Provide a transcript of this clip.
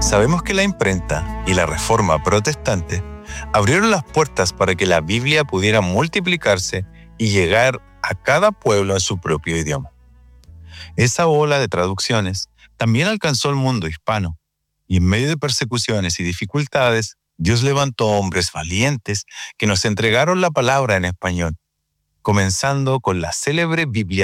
Sabemos que la imprenta y la Reforma Protestante abrieron las puertas para que la Biblia pudiera multiplicarse y llegar a cada pueblo en su propio idioma. Esa ola de traducciones también alcanzó el mundo hispano, y en medio de persecuciones y dificultades, Dios levantó hombres valientes que nos entregaron la palabra en español, comenzando con la célebre Biblia